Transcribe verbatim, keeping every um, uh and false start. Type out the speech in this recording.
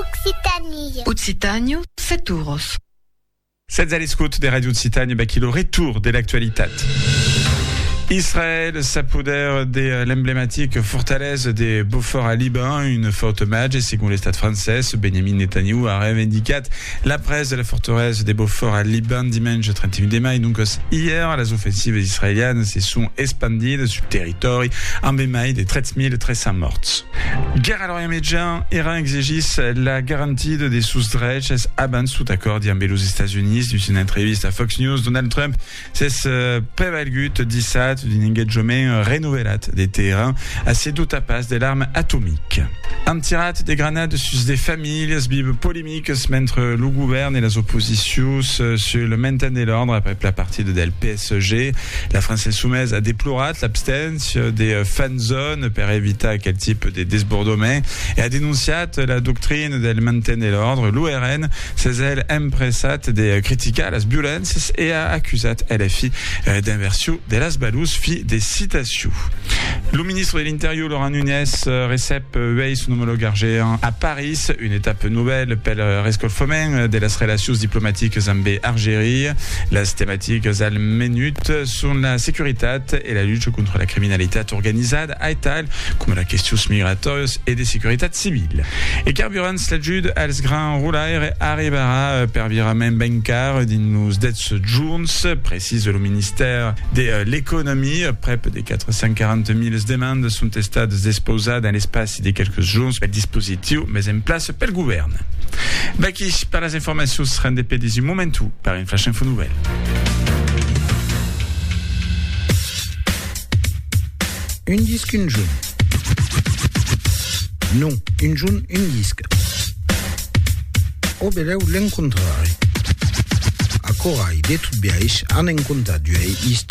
Occitanie. Occitânio, Setouros. Sets all'escout des radios Occitanie, bah, qui le retour de l'actualité. Israël s'apodère de l'emblématique fortaleza de Beaufort à Liban, une forte match, et selon l'État français, Benjamin Netanyahu a revendiqué la presse de la forteresse de Beaufort à Liban dimanche trente et un mai. Donc, hier, les offensives israéliennes se sont expandies sur le territoire, en bémaille de treize mille trois cents morts. Guerre à l'Orient Médian, Iran exige la garantie des sous-drets avant sous accord amb les États-Unis. Dans une entreviste à Fox News, Donald Trump s'est prévalut dissat d'un engagement renouvelat de Téhéran à ses doutes à passe de l'arme atomique. Un tirat des grenades sur des familles, bible polémique entre le gouvernement et les oppositions sur le maintien de l'ordre après la partie de P S G. La France soumise a déploré l'abstention des fan zones pour éviter quel type de désbordement et a dénoncé la doctrine du maintien de l'ordre. L'U R N s'est elle impressat de critiquer les violences et a accusé L F I d'inversion de las balous fi des citations. Le ministre de l'Intérieur, Laurent Nunez, récep veille son homologue argéen à Paris, une étape nouvelle pour le rescolfament de las relations diplomatiques amb Algérie. Las thématiques al menut sont la sécurité et la lutte contre la criminalité organisée à tal comme la question migratoire et des sécurités civiles. Et carburant l'adjude als grand roulaire arrivera per virament bancaire d'inus dets jours, précise le ministère de l'économie. Près des quatre cent quarante mille demandes sont estades disposées dans l'espace de quelques jours. Le dispositif mais en place par le gouvernement. Baki, par les informations seront dépêchées du moment tout par une flash info nouvelle. Une disque, une jaune. Non, une jaune, une disque. O beleu l'encontrare. A corai de tout biaix han encontrat du ist